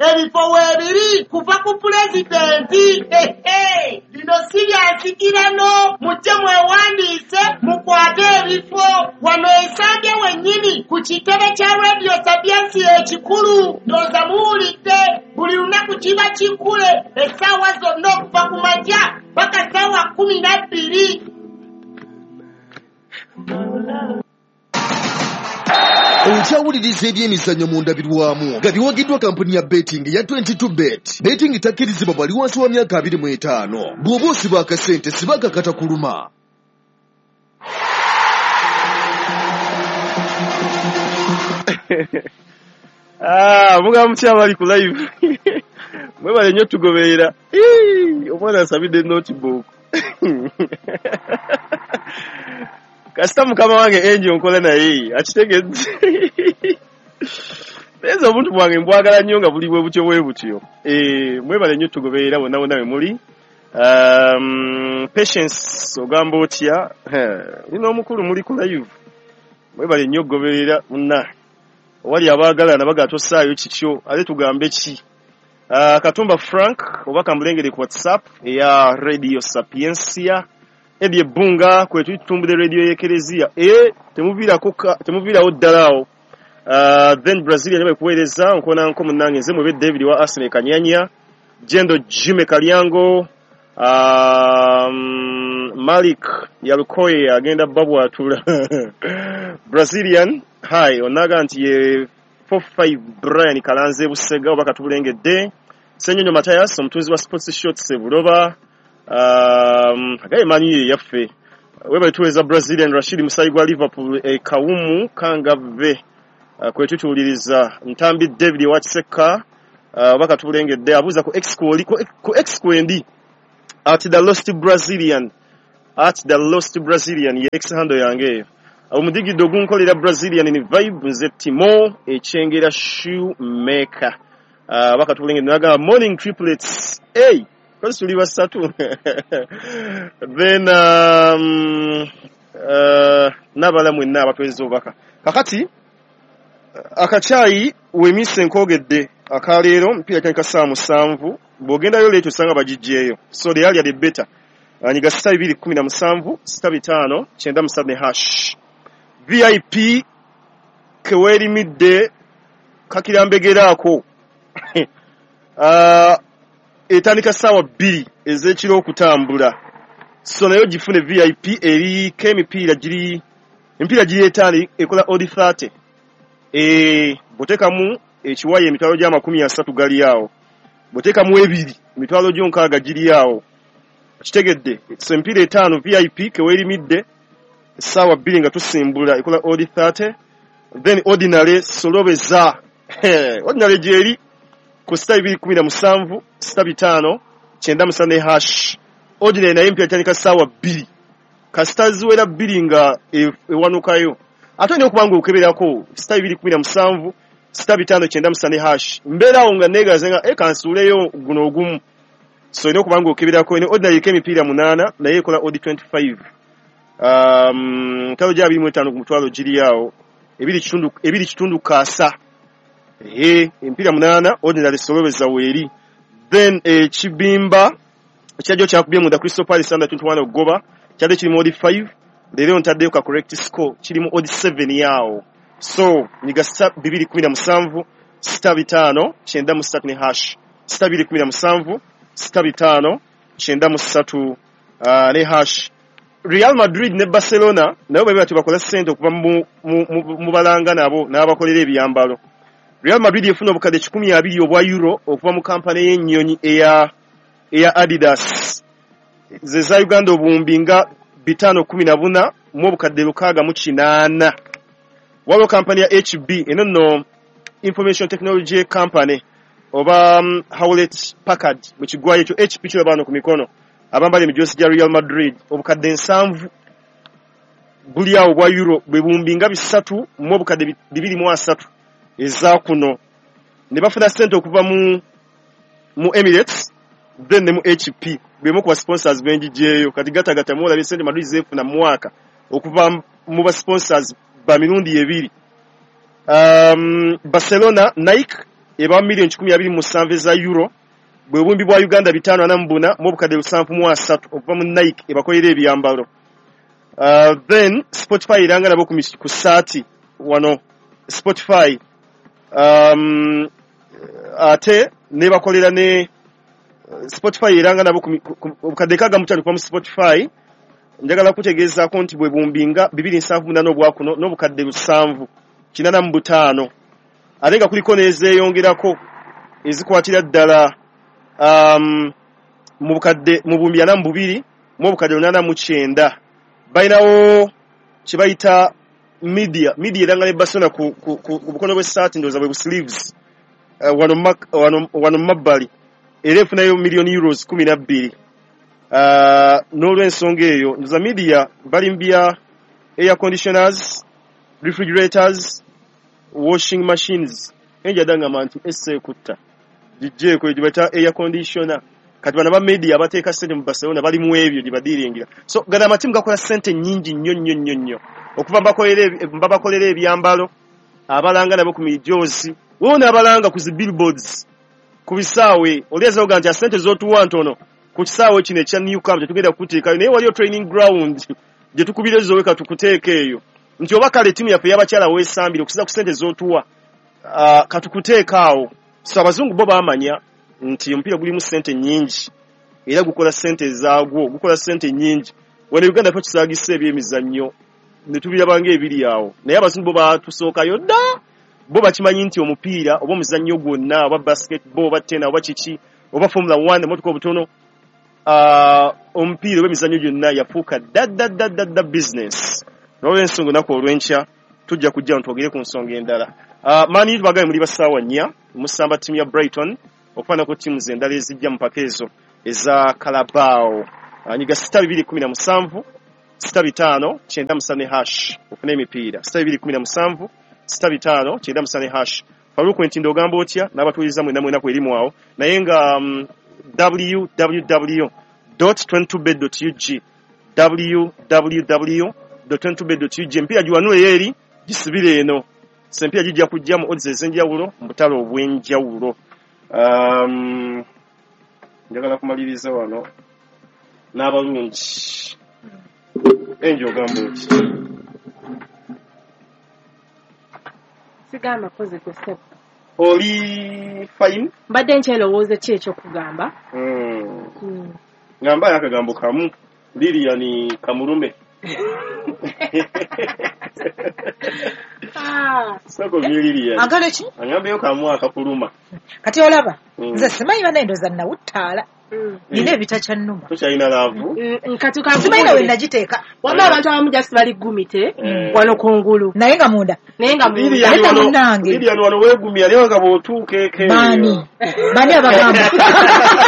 ebifo weebiri kuva ku pulezidenti. Lino si lyansikirano, mujje mwewandiise mukwate ebifo wano Ensambya wennyini ku kitebe kya Radio Sapiensi ekikulu. Ndowooza muwulidde buli lunaku kiba kikule essaawa zonna okuva ku makya paka ssaawa 12. Okyawuliriza ebyemizannyo mu ndabirwamu nga biwagiddwa kampuni ya betting ya 22bet. Betting takkirizibwa bali wansi wa myaka 25. Bw'oba osiba akasente siba kakata kuluma. Muga mukyama ali ku live. Mwebale nnyo tugoberera. Omwana asabidde notebook. Kasita mukama wange enji onkola naye akitegedde. Neza omuntu bwange mbwagala nnyo nga buli bwe butyo. Mwebale nnyo tugoberera bonna bonna bwe muli. Patience ogamba otya? Nino omukulu muli ku live. Mwebale nnyo goberera munna. Wali abaagalana bagatosaayo kikyo ale tugambe ki. Katumba Frank oba kamulengere ku WhatsApp ya Radio Sapiensia. Ebye bunga kwetu tutumbule radio y'Ekelezia. Temuviirawo ddalawo. Then Brazilian yabe kuweereza nkona nko munange nze mwebe David wa Arsenal Kanyanya. Jendo Jime Kalyango. Malik Yalukoye agenda babu atula. Brazilian hi onaga nti ye 45 Brian Kalanze Busega oba katubulengedde. Senyonyo Mathias omutunzi wa Sports Shots Buloba. Agaye mani yaffe weba tuweza Brazilian Rashid Musayigwa Liverpool Kawumu Kangave kwetu tuwuliriza Ntambi David Watseka baka tubulengedde abuza ku Exquendi at the Lost Brazilian ye ex handle yange omudigi dogunkolera Brazilian ni vibe nze Timo echengera shoemaker baka tubulengedde naga morning triplets because tuli basatu. Then nabala mwenna abatwezo baka kakati akachayi wemise nkogedde akaleero mpira kanka saa 7 bogenda yo leto sanga bagijjeyo so the earlier the better anyiga 217 5 97 hash VIP keweri midde kakirambegeraako etandika sawa 2 ezekiro okutambula so nayo gifune VIP eri kemipiira giri empira giri etani ekola odd 30 botekamu ekiwaye emitwalo gya 30 gali yawo botekamu ebiri emitwalo gyo nkaaga giri yawo kitegedde so empira etano VIP keweri midde sawa 2 nga tusimbula ekola odd 30 then ordinary solobeza ordinary jeri ku sita 217 sita 5 97 hash ordinary na empia chanika sawa 2 kasita ziwera 2 nga ewanukayo ate ne okubanga okeberako sita 217 sita 5 97 hash mbera nga negaze nga kansuleyo guno ogumu so ne okubanga okeberako ne ordinary kemipira 8 na yekola odd 25 kalo ja 25 ku mutwalo giri yawo ebiri kitundu kasa empira 8 ordinary solobeza weri then chibimba ekyajo kyakubye mu da Crystal Palace under 21 ogoba kyade kiri odd 5 lero ntadde ka correct score kiri mu odd 7 yawo so niga 217 5 93 hash 217 5 93 ne hash Real Madrid ne Barcelona nabo bebe batubakola sente okuva mu balanga nabo n'abakolera ebyambalo. Real Madrid efuna obukadde 12 obwa euro okuva mu kampani y'ennyonyi eya Adidas. Zeza Uganda obumbinga 514 mu obukadde 608. Walo kampani ya HB eno Information Technology Company oba Hewlett Packard mu kigwayo ekyo HP kyo bano ku mikono. Abambale emijosi ja Real Madrid obukadde 7 buli awo bwa euro bebumbinga 3 mu obukadde 203 eza kuno ne bafuna sente okuva mu Emirates then ne mu HP bemo ku sponsors benji jeyo kati gata mola bisente Madrid zefuna mwaka okuva mu ba sponsors ba mirundi 2 Barcelona Nike eba million 127 eza euro bwe bumbi bwa Uganda 544 mu bukadde 703 okuva mu Nike ebakolera ebyambalo. Then Spotify iranga nabo ku saati wano Spotify ate ne bakolera ne Spotify iranga nabo obukadde kaga mutano kwa Spotify njagala kutegeeza ko nti bwe bumbinga 278 obwakuno n'obukadde 785 alenga kuliko nezeeyongerako ezikwatira ddala mu bukadde mu bumbi 82 mu bukadde 89 bayinawo kibayita media iranga ne basona ku bukono bw'essaati ndoza bwe sleeves wano mabbali era efunayo million euros 12 n'olw'ensonga eyo ndoza media balimbya air conditioners, refrigerators, washing machines enjadanga manti essekutta jijeko jibata air conditioner kati bana ba media abateeka sente mu Barcelona bali mu ebyo dibadiringira so gana amatimu gakola sente nyingi nnyo okuva bakolera ebyambalo abalanga nabo ku mijozi wona abalanga ku billboards ku bisaawe oliaza oganja sente zotuwa ntono ku kisaawe kino ekya Newcastle tetugenda kuteekayo naye waliyo training ground gye tukubira ezoweka tukuteeka eyo nti oba kale timu yaffe y'abakyala weesambire okusiza ku sente zotuwa katukuteeka awo so abazungu bo baamanya nti omupiira gulimu sente nyingi era gukola sente zaagwo gukola sente nyingi wano Uganda ffe tusaagisa ebyemizannyo ne tubirabanga ebiri awo naye abazungu bo batusookayo dda bo bakimanyi nti omupiira oba omuzannyo gwonna oba basketball oba tennis oba kiki oba formula 1 emotoka obutono omupiira oba emizannyo gyonna yafuuka dda business n'olw'ensonga nako olw'enkya tujja kujja ntwogere ku nsonga endala Man U bagaye muli basaawa 4 musamba timu ya Brighton okufaanako timu z'endala ezijja mu paka ezo eza Carabao nyiga 6217 65 ofuna emipiira 6217 65 faluku entindo ogamba otya n'abatuuliza mwena kwerimu awo naye nga www.22bet.ug www.22bet.ug empiira giwanule eri gisibire eno sempiira gijja kujja mu odds ez'enjawulo mu butale obw'enjawulo njagala kumaliriza wano n'abalungi enjo ogamba oti sigamba koze ku step oli fine mbadde nkyelowooza ki ekyokugamba ngamba yakagambo kamu Lilian Kamulume sako Lilian agale ki angambeyo kamu akapuluma kati olaba nze simanyi banendoza nawuttaala nina ebitakyannuma tokyalina laavu simanyi nawe nagiteeka wama abantu abamu jasi bali gumite wano kungulu naye nga munda Lilian wano weegumya naye nga bw'otuuka ekeeyo bani abagamba